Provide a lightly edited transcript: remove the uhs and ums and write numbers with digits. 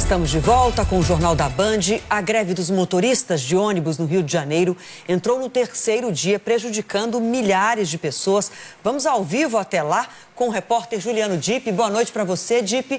Estamos de volta com o Jornal da Band. A greve dos motoristas de ônibus no Rio de Janeiro entrou no terceiro dia, prejudicando milhares de pessoas. Vamos ao vivo até lá com o repórter Juliano Dipp. Boa noite para você, Dipp.